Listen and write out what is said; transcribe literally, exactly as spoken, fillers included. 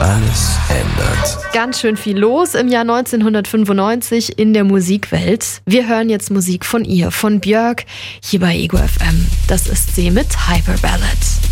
alles ändert. Ganz schön viel los im Jahr neunzehnhundertfünfundneunzig in der Musikwelt. Wir hören jetzt Musik von ihr, von Björk, hier bei Ego F M. Das ist sie mit Hyperballad.